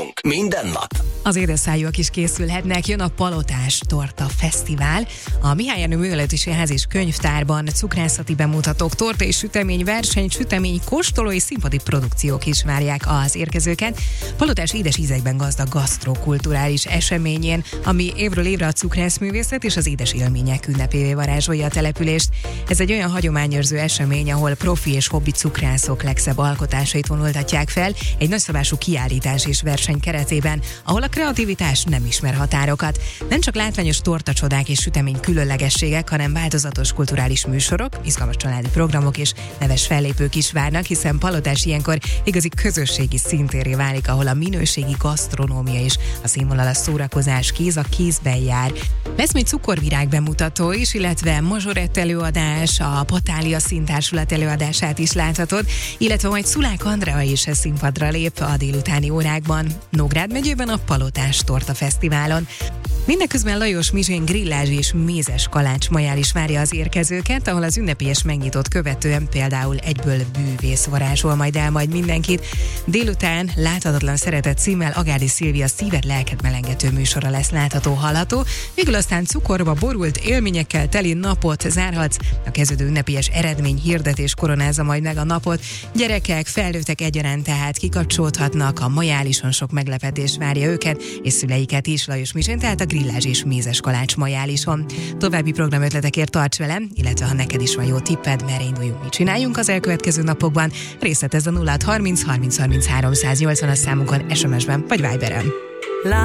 nálunk minden nap. Az édesszájúak is készülhetnek, jön a Palotás Torta Fesztivál. A Mihály Ernő Művelődési Ház és Könyvtárban cukrászati bemutatók, torta és sütemény verseny, sütemény kóstoló és színpadi produkciók is várják az érkezőket. Palotás édes ízekben gazdag gasztrokulturális eseményén, ami évről évre a cukrászművészet és az édes élmények ünnepévé varázsolja a települést. Ez egy olyan hagyományőrző esemény, ahol profi és hobbi cukrászok legszebb alkotásait vonultatják fel egy nagyszabású kiállítás és verseny keretében, ahol a kreativitás nem ismer határokat. Nem csak látványos tortacsodák és sütemény különlegességek, hanem változatos kulturális műsorok, izgalmas családi programok és neves fellépők is várnak, hiszen Palotás ilyenkor igazi közösségi szintérré válik, ahol a minőségi gasztronómia és a színvonalas szórakozás kéz a kézben jár. Lesz még cukorvirág bemutató is, illetve mazsorett előadás, a Patália Színtársulat előadását is láthatod, illetve majd Szulák Andrea is színpadra lép a délutáni órákban. Nógrád megyében a Palotás Torta Fesztiválon. Mindeközben Lajos Mizsén grillázs és mézes kalács majál is várja az érkezőket, ahol az ünnepélyes megnyitót követően például egyből bűvész varázsol majd mindenkit. Délután láthatatlan szeretet címmel Agárdi Szilvia szíved lelked melengető műsora lesz látható-hallható, végül aztán cukorba borult élményekkel teli napot zárhatsz. A kezdődő ünnepélyes eredmény hirdetés koronázza majd meg a napot. Gyerekek, felnőttek egyaránt tehát kikapcsolódhatnak, a majálison sok meglepetés várja őket, és szüleiket is. Lajos Mizsén, tehát a grillázs és mézes kalács majálison. További programötletekért tarts velem, illetve ha neked is van jó tipped, merre induljunk, mit csináljunk az elkövetkező napokban, részletezz a 0630 30 30 380 számunkon, SMS-ben vagy Viberen.